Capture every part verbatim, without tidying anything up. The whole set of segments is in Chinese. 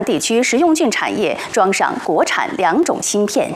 地区食用菌产业装上国产两种芯片。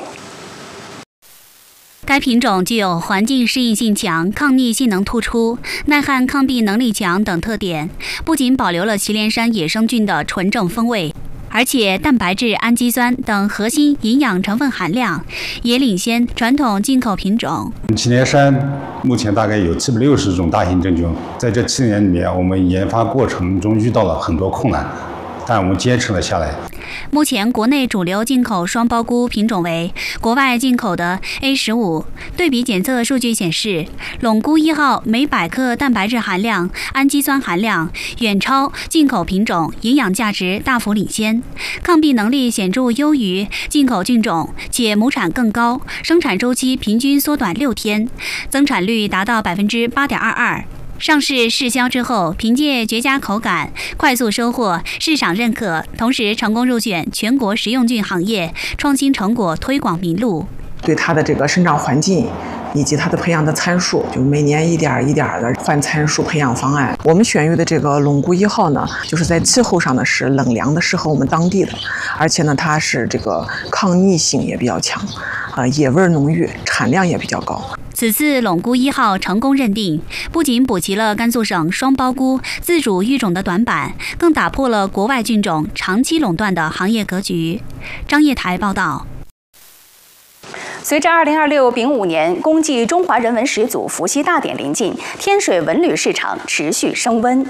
该品种具有环境适应性强、抗逆性能突出、耐旱抗病能力强等特点，不仅保留了祁连山野生菌的纯正风味，而且蛋白质、氨基酸等核心营养成分含量也领先传统进口品种。 祁连山目前大概有七百六十种大型真菌，在这七年里面，我们研发过程中遇到了很多困难，但我们坚持了下来。 目前国内主流进口双苞菇品种为国外进口的 A 十五。对比检测数据显示，陇菇一号每百克蛋白质含量、氨基酸含量远超进口品种，营养价值大幅领先，抗病能力显著优于进口菌种，且亩产更高，生产周期平均缩短六天，增产率达到百分之八点二二。上市试销之后，凭借绝佳口感，快速收获市场认可，同时成功入选全国食用菌行业创新成果推广名录。 对它的这个生长环境以及它的培养的参数，就每年一点一点的换参数培养方案。我们选育的这个陇菇一号呢，就是在气候上呢是冷凉的，适合我们当地的，而且呢它是这个抗逆性也比较强，啊、呃、野味浓郁，产量也比较高。 此次陇菇一号成功认定，不仅补齐了甘肃省双苞菇自主育种的短板，更打破了国外菌种长期垄断的行业格局。张掖台报道。 随着二零二六丙午年公祭中华人文始祖伏羲大典临近，天水文旅市场持续升温。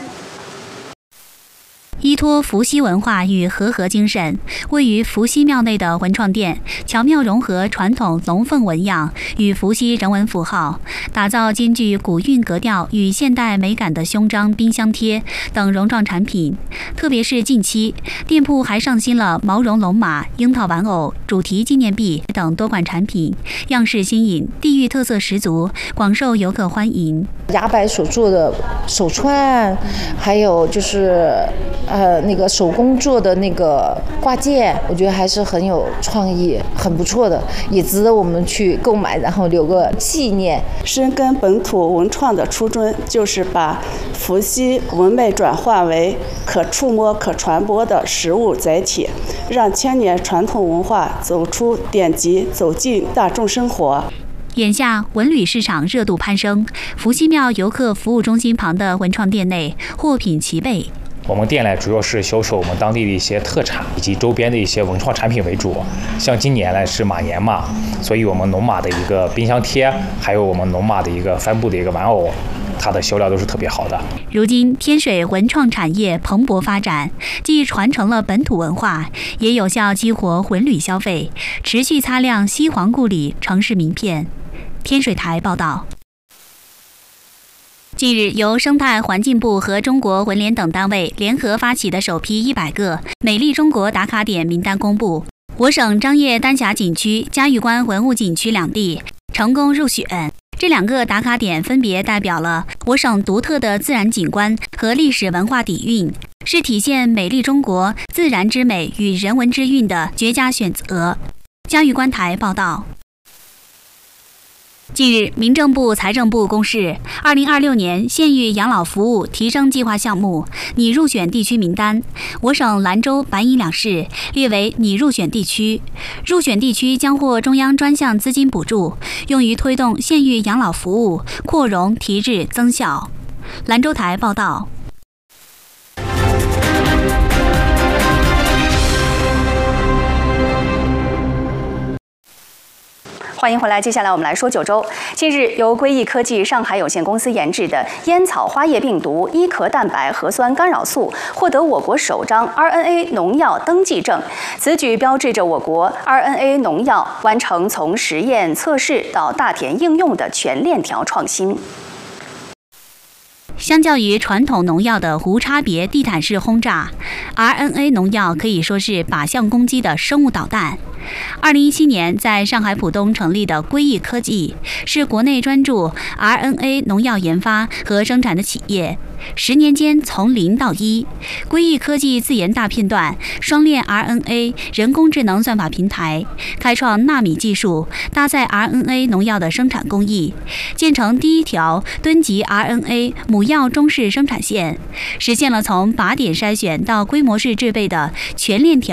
依托伏羲文化与和合精神，位于伏羲庙内的文创店巧妙融合传统龙凤纹样与伏羲人文符号，打造兼具古韵格调与现代美感的胸章、冰箱贴等融创产品。特别是近期，店铺还上新了毛绒龙马、樱桃玩偶、主题纪念币等多款产品，样式新颖，地域特色十足，广受游客欢迎。 牙白所做的手串，还有就是呃，那个手工做的那个挂件，我觉得还是很有创意，很不错的，也值得我们去购买，然后留个纪念。 深耕本土文创的初衷，就是把伏羲文脉转化为可触摸、可传播的实物载体，让千年传统文化走出典籍，走进大众生活。 眼下文旅市场热度攀升，伏羲庙游客服务中心旁的文创店内货品齐备。 我们店呢主要是销售我们当地的一些特产以及周边的一些文创产品为主。像今年呢是马年嘛，所以我们龙马的一个冰箱贴，还有我们龙马的一个帆布的一个玩偶，它的销量都是特别好的。 如今天水文创产业蓬勃发展，既传承了本土文化，也有效激活文旅消费，持续擦亮西皇故里城市名片。天水台报道。近日，由生态环境部和中国文联等单位联合发起的首批一百个美丽中国打卡点名单公布，我省张掖丹霞景区、嘉峪关文物景区两地成功入选。这两个打卡点分别代表了我省独特的自然景观和历史文化底蕴，是体现美丽中国自然之美与人文之韵的绝佳选择。嘉峪关台报道。近日，民政部、财政部公示二零二六年县域养老服务提升计划项目拟入选地区名单，我省兰州、白银两市列为拟入选地区。入选地区将获中央专项资金补助，用于推动县域养老服务扩容提质增效。兰州台报道。 欢迎回来，接下来我们来说九州。近日，由归益科技上海有限公司研制的烟草花叶病毒伊壳蛋白核酸干扰素获得我国首张 R N A 农药登记证，此举标志着我国 R N A 农药完成从实验测试到大田应用的全链条创新。 相较于传统农药的无差别地毯式轰炸 ，R N A 农药可以说是靶向攻击的生物导弹。二零一七年，在上海浦东成立的归益科技，是国内专注 R N A 农药研发和生产的企业。十年间从零到一，归益科技自研大片段双链 R N A 人工智能算法平台，开创纳米技术，搭载 R N A 农药的生产工艺，建成第一条吨级 R N A 母药中式生产线，实现了从靶点筛选到规模式制备的全链条